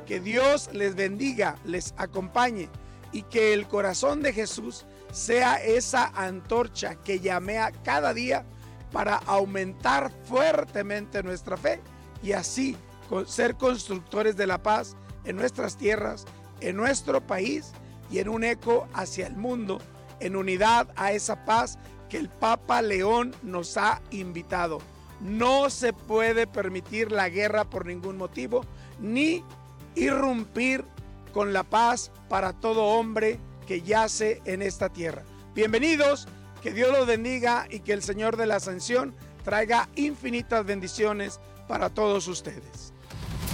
Que Dios les bendiga, les acompañe y que el corazón de Jesús sea esa antorcha que llamea cada día para aumentar fuertemente nuestra fe y así ser constructores de la paz en nuestras tierras, en nuestro país y en un eco hacia el mundo, en unidad a esa paz que el Papa León nos ha invitado. No se puede permitir la guerra por ningún motivo, ni irrumpir con la paz para todo hombre que yace en esta tierra. Bienvenidos, que Dios los bendiga y que el Señor de la Ascensión traiga infinitas bendiciones para todos ustedes.